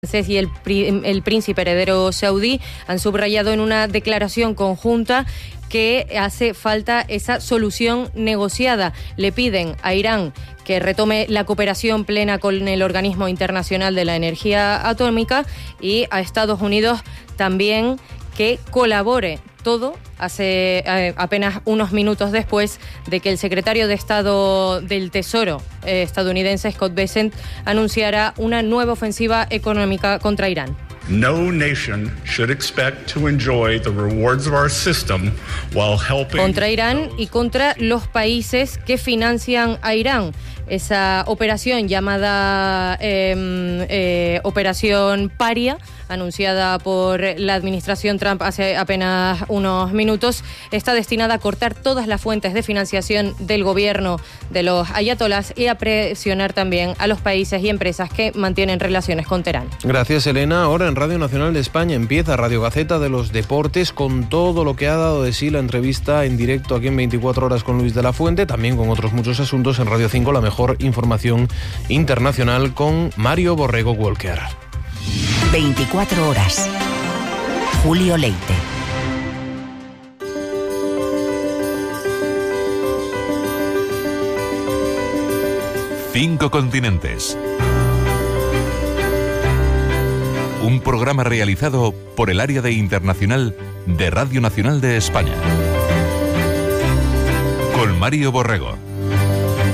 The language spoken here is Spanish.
Y el príncipe heredero saudí han subrayado en una declaración conjunta que hace falta esa solución negociada. Le piden a Irán que retome la cooperación plena con el Organismo Internacional de la Energía Atómica y a Estados Unidos también que colabore. Todo hace apenas unos minutos después de que el secretario de Estado del Tesoro estadounidense, Scott Bessent, anunciara una nueva ofensiva económica contra Irán. No nation should expect to enjoy the rewards of our system while helping contra Irán y contra los países que financian a Irán. Esa operación llamada Operación Paria, anunciada por la administración Trump hace apenas unos minutos, está destinada a cortar todas las fuentes de financiación del gobierno de los ayatolás y a presionar también a los países y empresas que mantienen relaciones con Teherán. Gracias, Elena. Ahora en Radio Nacional de España empieza Radio Gaceta de los Deportes con todo lo que ha dado de sí la entrevista en directo aquí en 24 horas con Luis de la Fuente, también con otros muchos asuntos en Radio 5, la mejor información internacional con Mario Borrego Walker. 24 horas. Julio Leite. Cinco continentes. Un programa realizado por el área de internacional de Radio Nacional de España. Con Mario Borrego.